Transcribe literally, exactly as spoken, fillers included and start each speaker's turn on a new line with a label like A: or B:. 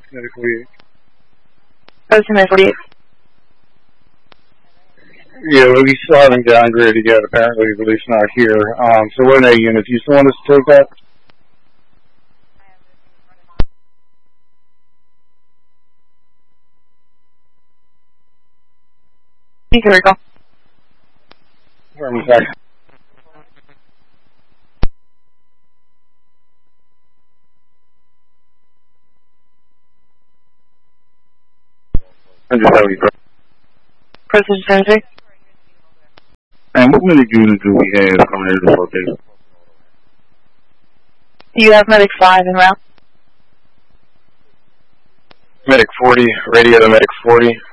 A: Medic forty-eight.
B: Medic forty-eight.
A: Yeah, well, we still haven't downgraded yet, apparently, at least not here. Um, so what are units? You still want us to take that?
B: You can recall.
A: Where was that?
B: President Sanjay.
A: And what many units do we have coming into this location?
B: Do you have Medic five en route?
A: Medic forty, radio to Medic forty.